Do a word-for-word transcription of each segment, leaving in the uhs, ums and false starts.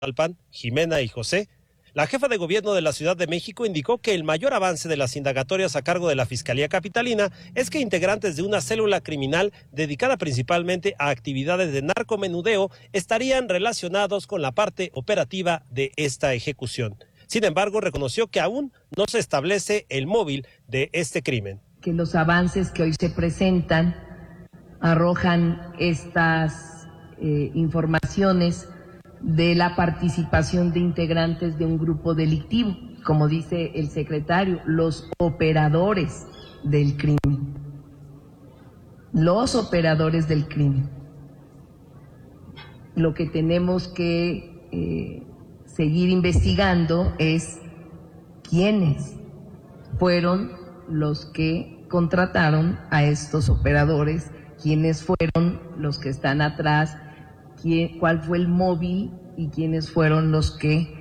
Tlalpan, Jimena y José, la jefa de gobierno de la Ciudad de México indicó que el mayor avance de las indagatorias a cargo de la Fiscalía Capitalina es que integrantes de una célula criminal dedicada principalmente a actividades de narcomenudeo estarían relacionados con la parte operativa de esta ejecución. Sin embargo, reconoció que aún no se establece el móvil de este crimen. Que los avances que hoy se presentan arrojan estas eh, informaciones de la participación de integrantes de un grupo delictivo, como dice el secretario, los operadores del crimen. Los operadores del crimen. Lo que tenemos que eh, seguir investigando es quiénes fueron los que contrataron a estos operadores, quiénes fueron los que están atrás, quién, cuál fue el móvil y quiénes fueron los que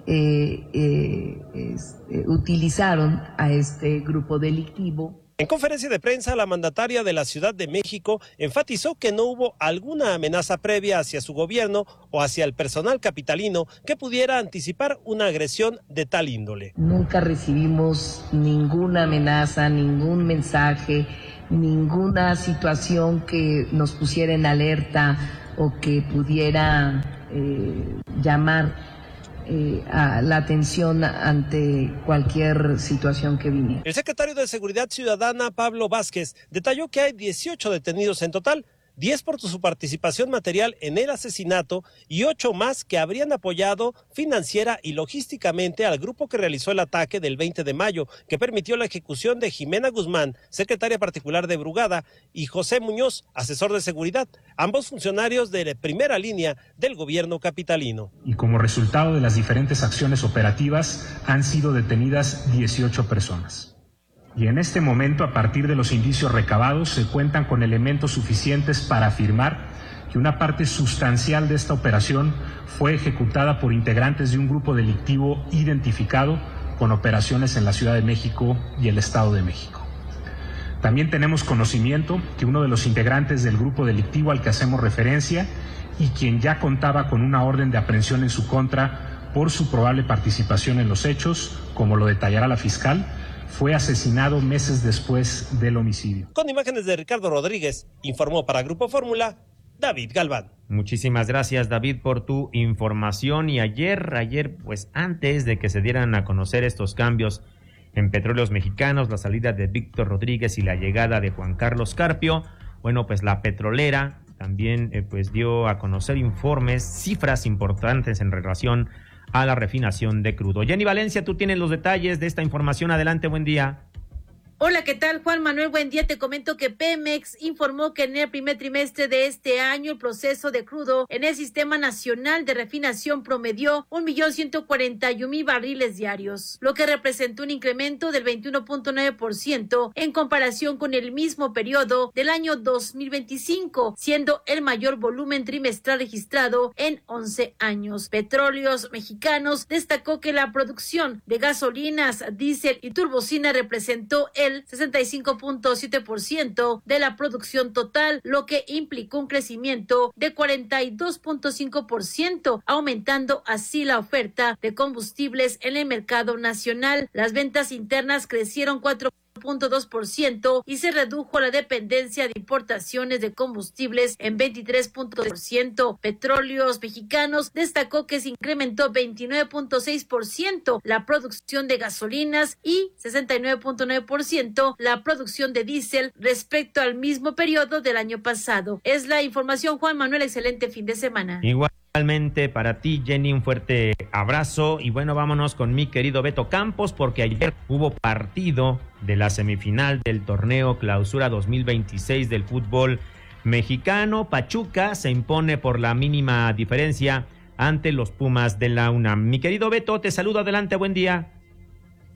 eh, eh, es, eh, utilizaron a este grupo delictivo. En conferencia de prensa, la mandataria de la Ciudad de México enfatizó que no hubo alguna amenaza previa hacia su gobierno o hacia el personal capitalino que pudiera anticipar una agresión de tal índole. Nunca recibimos ninguna amenaza, ningún mensaje, ninguna situación que nos pusiera en alerta o que pudiera eh, llamar Eh, a la atención ante cualquier situación que viniera. El secretario de Seguridad Ciudadana, Pablo Vázquez, detalló que hay dieciocho detenidos en total, diez por su participación material en el asesinato y ocho más que habrían apoyado financiera y logísticamente al grupo que realizó el ataque del veinte de mayo, que permitió la ejecución de Jimena Guzmán, secretaria particular de Brugada, y José Muñoz, asesor de seguridad, ambos funcionarios de primera línea del gobierno capitalino. Y como resultado de las diferentes acciones operativas han sido detenidas dieciocho personas. Y en este momento, a partir de los indicios recabados, se cuentan con elementos suficientes para afirmar que una parte sustancial de esta operación fue ejecutada por integrantes de un grupo delictivo identificado con operaciones en la Ciudad de México y el Estado de México. También tenemos conocimiento que uno de los integrantes del grupo delictivo al que hacemos referencia y quien ya contaba con una orden de aprehensión en su contra por su probable participación en los hechos, como lo detallará la fiscal, fue asesinado meses después del homicidio. Con imágenes de Ricardo Rodríguez, informó para Grupo Fórmula, David Galván. Muchísimas gracias, David, por tu información. Y ayer, ayer, pues antes de que se dieran a conocer estos cambios en Petróleos Mexicanos, la salida de Víctor Rodríguez y la llegada de Juan Carlos Carpio, bueno, pues la petrolera también eh, pues dio a conocer informes, cifras importantes en relación a la refinación de crudo. Jenny Valencia, tú tienes los detalles de esta información. Adelante, buen día. Hola, ¿qué tal, Juan Manuel? Buen día. Te comento que Pemex informó que en el primer trimestre de este año el proceso de crudo en el Sistema Nacional de Refinación promedió un millón ciento cuarenta y un mil barriles diarios, lo que representó un incremento del veintiuno punto nueve por ciento en comparación con el mismo periodo del año dos mil veinticinco, siendo el mayor volumen trimestral registrado en once años. Petróleos Mexicanos destacó que la producción de gasolinas, diésel y turbocina representó el sesenta y cinco punto siete por ciento de la producción total, lo que implicó un crecimiento de cuarenta y dos punto cinco por ciento, aumentando así la oferta de combustibles en el mercado nacional. Las ventas internas crecieron cuatro punto dos por ciento y se redujo la dependencia de importaciones de combustibles en veintitrés punto dos por ciento. Petróleos Mexicanos destacó que se incrementó veintinueve punto seis por ciento la producción de gasolinas y sesenta y nueve punto nueve por ciento la producción de diésel respecto al mismo periodo del año pasado. Es la información, Juan Manuel. Excelente fin de semana. Igual. Igualmente para ti, Jenny, un fuerte abrazo. Y bueno, vámonos con mi querido Beto Campos, porque ayer hubo partido de la semifinal del torneo Clausura dos mil veintiséis del fútbol mexicano. Pachuca se impone por la mínima diferencia ante los Pumas de la UNAM. Mi querido Beto, te saludo, adelante, buen día.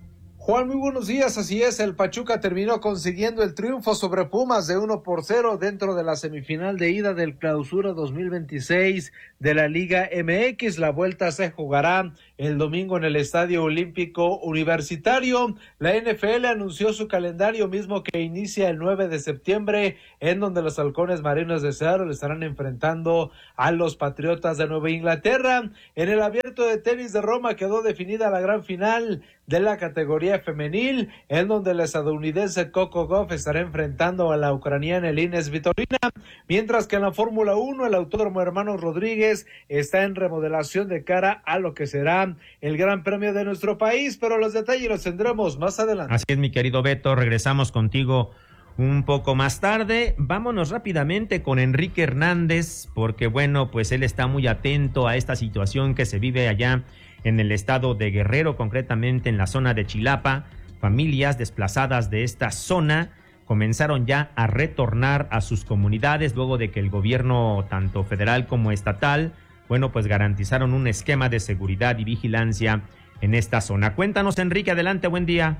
Juan, muy buenos días, así es, el Pachuca terminó consiguiendo el triunfo sobre Pumas de uno por cero dentro de la semifinal de ida del Clausura dos mil veintiséis de la Liga M X. La vuelta se jugará el domingo en el Estadio Olímpico Universitario. La N F L anunció su calendario mismo que inicia el nueve de septiembre, en donde los halcones marinos de Seattle estarán enfrentando a los Patriotas de Nueva Inglaterra. En el Abierto de Tenis de Roma quedó definida la gran final de la categoría femenil, en donde la estadounidense Coco Gauff estará enfrentando a la ucraniana Elina Svitolina, mientras que en la Fórmula uno el Autódromo Hermanos Rodríguez está en remodelación de cara a lo que será el Gran Premio de nuestro país, pero los detalles los tendremos más adelante. Así es, mi querido Beto, regresamos contigo un poco más tarde. Vámonos rápidamente con Enrique Hernández, porque bueno, pues él está muy atento a esta situación que se vive allá en el estado de Guerrero, concretamente en la zona de Chilapa. Familias desplazadas de esta zona comenzaron ya a retornar a sus comunidades luego de que el gobierno, tanto federal como estatal, bueno, pues garantizaron un esquema de seguridad y vigilancia en esta zona. Cuéntanos, Enrique, adelante, buen día.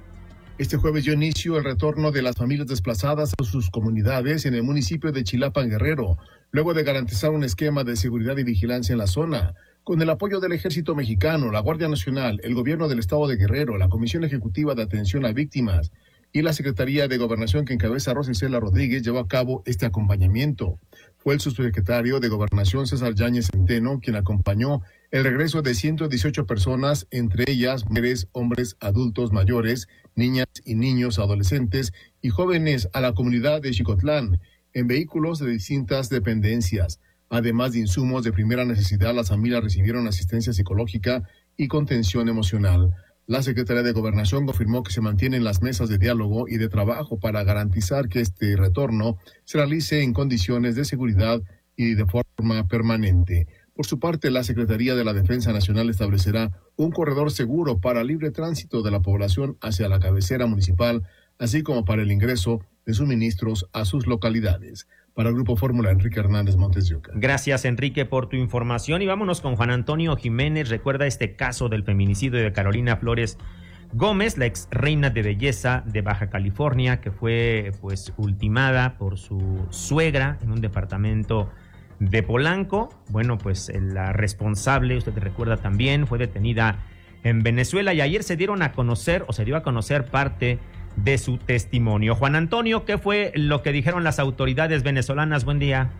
Este jueves dio inicio el retorno de las familias desplazadas a sus comunidades en el municipio de Chilapa, Guerrero, luego de garantizar un esquema de seguridad y vigilancia en la zona. Con el apoyo del Ejército Mexicano, la Guardia Nacional, el Gobierno del Estado de Guerrero, la Comisión Ejecutiva de Atención a Víctimas y la Secretaría de Gobernación que encabeza Rosa Isela Rodríguez llevó a cabo este acompañamiento. Fue el subsecretario de Gobernación, César Yáñez Centeno, quien acompañó el regreso de ciento dieciocho personas, entre ellas mujeres, hombres, adultos mayores, niñas y niños, adolescentes y jóvenes a la comunidad de Xicotlán, en vehículos de distintas dependencias. Además de insumos de primera necesidad, las familias recibieron asistencia psicológica y contención emocional. La Secretaría de Gobernación confirmó que se mantienen las mesas de diálogo y de trabajo para garantizar que este retorno se realice en condiciones de seguridad y de forma permanente. Por su parte, la Secretaría de la Defensa Nacional establecerá un corredor seguro para libre tránsito de la población hacia la cabecera municipal, así como para el ingreso de suministros a sus localidades. Para el Grupo Fórmula, Enrique Hernández, Montes de Oca. Gracias, Enrique, por tu información. Y vámonos con Juan Antonio Jiménez. Recuerda este caso del feminicidio de Carolina Flores Gómez, la ex reina de belleza de Baja California, que fue pues ultimada por su suegra en un departamento de Polanco. Bueno, pues la responsable, usted recuerda también, fue detenida en Venezuela y ayer se dieron a conocer, o se dio a conocer parte de su testimonio. Juan Antonio, ¿qué fue lo que dijeron las autoridades venezolanas? Buen día.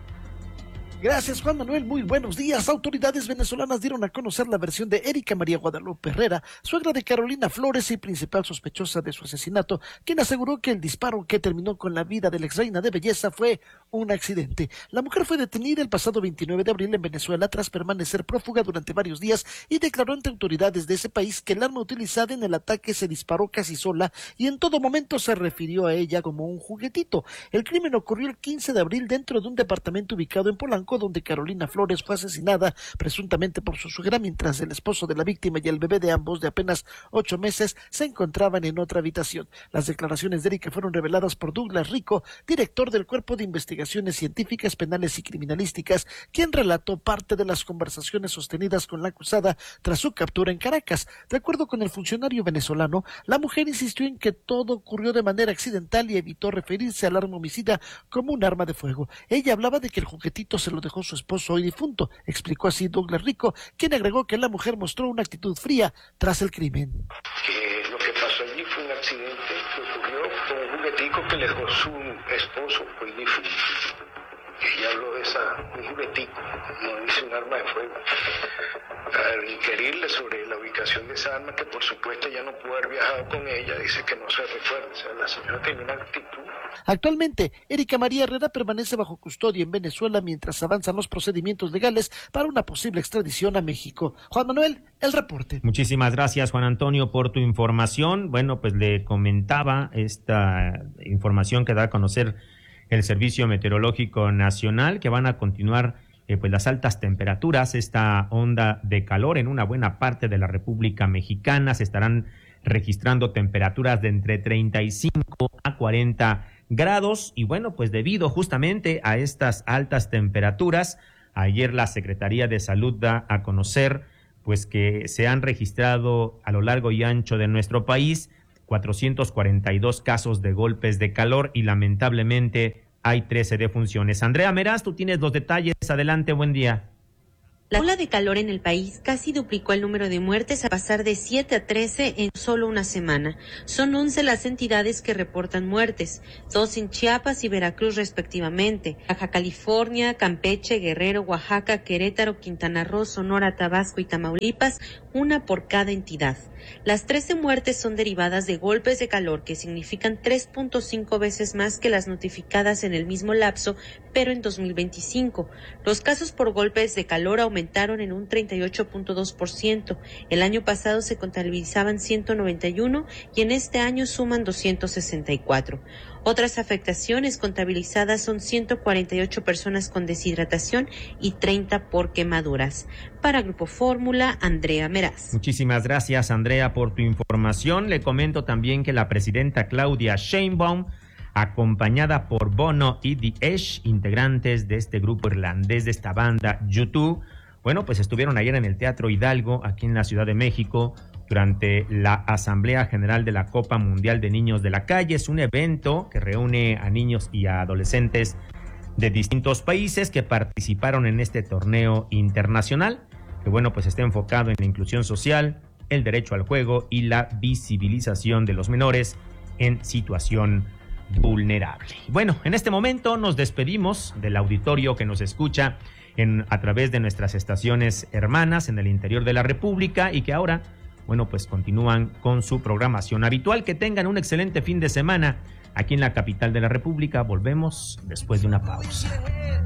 Gracias, Juan Manuel. Muy buenos días. Autoridades venezolanas dieron a conocer la versión de Erika María Guadalupe Herrera, suegra de Carolina Flores y principal sospechosa de su asesinato, quien aseguró que el disparo que terminó con la vida de la exreina de belleza fue un accidente. La mujer fue detenida el pasado veintinueve de abril en Venezuela tras permanecer prófuga durante varios días y declaró ante autoridades de ese país que el arma utilizada en el ataque se disparó casi sola y en todo momento se refirió a ella como un juguetito. El crimen ocurrió el quince de abril dentro de un departamento ubicado en Polanco, donde Carolina Flores fue asesinada presuntamente por su suegra, mientras el esposo de la víctima y el bebé de ambos, de apenas ocho meses, se encontraban en otra habitación. Las declaraciones de Erika fueron reveladas por Douglas Rico, director del Cuerpo de Investigaciones Científicas, Penales y Criminalísticas, quien relató parte de las conversaciones sostenidas con la acusada tras su captura en Caracas. De acuerdo con el funcionario venezolano, la mujer insistió en que todo ocurrió de manera accidental y evitó referirse al arma homicida como un arma de fuego. Ella hablaba de que el juguetito se lo dejó su esposo hoy difunto, explicó así Douglas Rico, quien agregó que la mujer mostró una actitud fría tras el crimen. Que lo que pasó allí fue un accidente que ocurrió con un juguetico que le dejó su esposo hoy difunto. Ella habló de esa, un juguetico, no dice un arma de fuego. Al inquirirle sobre la ubicación de esa arma, que por supuesto ya no pudo haber viajado con ella, dice que no se recuerda. O sea, la señora tiene una actitud. Actualmente, Erika María Herrera permanece bajo custodia en Venezuela mientras avanzan los procedimientos legales para una posible extradición a México. Juan Manuel, el reporte. Muchísimas gracias, Juan Antonio, por tu información. Bueno, pues le comentaba esta información que da a conocer el Servicio Meteorológico Nacional, que van a continuar eh, pues las altas temperaturas, esta onda de calor en una buena parte de la República Mexicana. Se estarán registrando temperaturas de entre treinta y cinco a cuarenta grados y bueno, pues debido justamente a estas altas temperaturas, ayer la Secretaría de Salud da a conocer pues que se han registrado a lo largo y ancho de nuestro país cuatrocientos cuarenta y dos casos de golpes de calor y lamentablemente hay trece defunciones. Andrea Meraz, tú tienes los detalles. Adelante, buen día. La ola de calor en el país casi duplicó el número de muertes a pasar de siete a trece en solo una semana. Son once las entidades que reportan muertes, dos en Chiapas y Veracruz respectivamente, Baja California, Campeche, Guerrero, Oaxaca, Querétaro, Quintana Roo, Sonora, Tabasco y Tamaulipas, una por cada entidad. Las trece muertes son derivadas de golpes de calor que significan tres punto cinco veces más que las notificadas en el mismo lapso, pero en dos mil veinticinco. Los casos por golpes de calor aumentaron en un treinta y ocho punto dos por ciento. El año pasado se contabilizaban ciento noventa y uno y en este año suman doscientos sesenta y cuatro. Otras afectaciones contabilizadas son ciento cuarenta y ocho personas con deshidratación y treinta por quemaduras. Para Grupo Fórmula, Andrea Meraz. Muchísimas gracias, Andrea, por tu información. Le comento también que la presidenta Claudia Sheinbaum, acompañada por Bono y The Edge, integrantes de este grupo irlandés de esta banda U dos, bueno, pues estuvieron ayer en el Teatro Hidalgo, aquí en la Ciudad de México, durante la Asamblea General de la Copa Mundial de Niños de la Calle. Es un evento que reúne a niños y a adolescentes de distintos países que participaron en este torneo internacional, que bueno, pues está enfocado en la inclusión social, el derecho al juego y la visibilización de los menores en situación vulnerable. Bueno, en este momento nos despedimos del auditorio que nos escucha en, a través de nuestras estaciones hermanas en el interior de la República y que ahora, bueno, pues continúan con su programación habitual. Que tengan un excelente fin de semana aquí en la capital de la República. Volvemos después de una pausa.